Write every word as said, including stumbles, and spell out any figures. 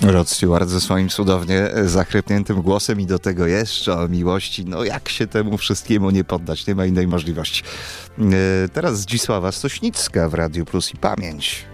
Rod Stewart ze swoim cudownie zachrypniętym głosem i do tego jeszcze o miłości. No jak się temu wszystkiemu nie poddać? Nie ma innej możliwości. Teraz Zdzisława Sośnicka w Radiu Plus i Pamięć.